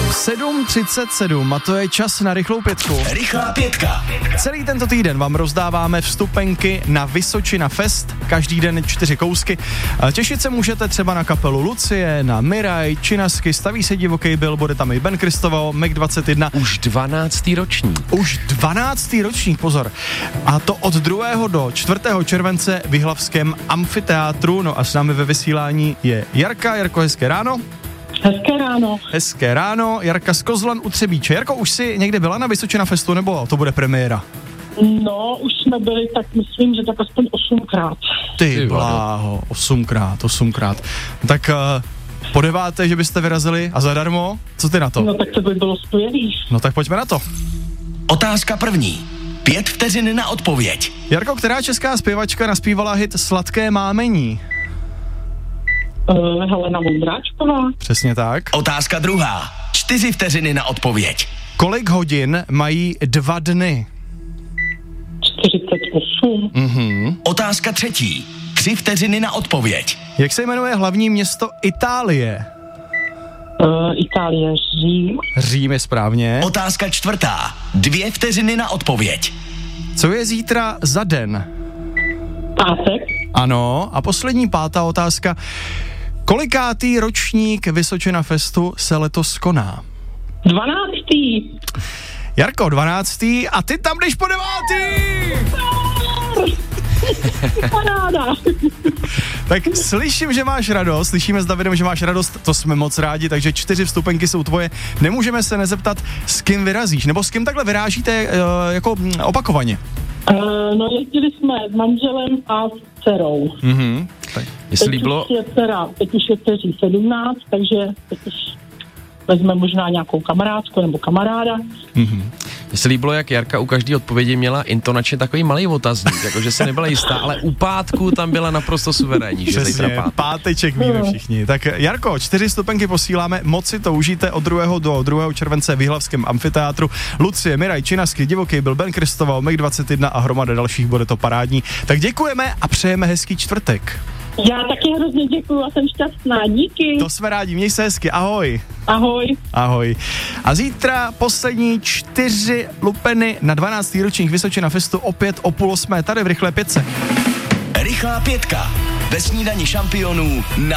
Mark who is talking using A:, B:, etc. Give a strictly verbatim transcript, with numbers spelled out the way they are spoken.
A: sedm třicet sedm a to je čas na rychlou pětku.
B: Rychlá pětka.
A: Celý tento týden vám rozdáváme vstupenky na Vysočina Fest, každý den čtyři kousky. Těšit se můžete třeba na kapelu Lucie, na Miraj, Činasky, Staví se divoký Bill, bude tam i Ben Kristoval, Meg dvacet jedna.
C: Už dvanáctý ročník.
A: Už dvanáctý ročník, pozor. A to od druhého do čtvrtého července v Jihlavském amfiteátru. No a s námi ve vysílání je Jarka. Jarko, hezké ráno.
D: Hezké ráno.
A: Hezké ráno, Jarka z Kozlan u Třebíče. Jarko, už jsi někde byla na Vysočina Festu, nebo to bude premiéra?
D: No, už jsme byli, tak myslím, že tak aspoň osmkrát.
A: Ty bláho, osmkrát, osmkrát. Tak uh, po deváté, že byste vyrazili a zadarmo? Co ty na to?
D: No tak to by bylo skvělý.
A: No tak pojďme na to.
B: Otázka první. Pět vteřin na odpověď.
A: Jarko, která česká zpěvačka naspívala hit Sladké mámení?
D: Uh, Helena Vondráčková.
A: Přesně tak.
B: Otázka druhá. Čtyři vteřiny na odpověď.
A: Kolik hodin mají dva dny?
D: čtyřicet osm.
A: Mhm.
B: Otázka třetí. Tři vteřiny na odpověď.
A: Jak se jmenuje hlavní město Itálie?
D: Uh, Itálie, Řím.
A: Řím je správně.
B: Otázka čtvrtá. Dvě vteřiny na odpověď.
A: Co je zítra za den?
D: Pátek.
A: Ano. A poslední pátá otázka. Kolikátý ročník Vysočina Festu se letos koná?
D: dvanáctý.
A: Jarko, dvanáctý a ty tam jdeš po devátý!
D: Paráda.
A: Tak slyším, že máš radost, slyšíme s Davidem, že máš radost, to jsme moc rádi, takže čtyři vstupenky jsou tvoje. Nemůžeme se nezeptat, s kým vyrazíš, nebo s kým takhle vyrážíte uh, jako mm, opakovaně?
D: Uh, no jezdili jsme s manželem a s dcerou.
A: Mhm. Tak.
C: Jestli
D: Teď
C: bylo...
D: už je dcera, teď už je dceří sedmnáct, takže teď už vezme možná nějakou kamarádku nebo kamaráda.
A: Mhm.
C: Mně se líbilo, jak Jarka u každé odpovědi měla intonačně takový malý otazník, jakože se nebyla jistá, ale u pátku tam byla naprosto suverénní, že
A: Přesně,
C: zítra pátek.
A: páteček víme všichni. Tak Jarko, čtyři stupenky posíláme, moc si to užijte od druhého do druhého července v Jihlavském amfiteátru. Lucie, Miraj, Činasky, Divoký Bill, Ben Kristoval, Meg dvacet jedna a hromada dalších, bude to parádní. Tak děkujeme a přejeme hezký čtvrtek.
D: Já taky hrozně děkuju a jsem šťastná, díky.
A: To jsme rádi, měj se hezky, ahoj.
D: Ahoj.
A: Ahoj. A zítra poslední čtyři lupeny na dvanáctý ročník Vysočina Festu opět o půl osmé tady v rychlé pětce.
B: Rychlá pětka. Ve snídani šampionů na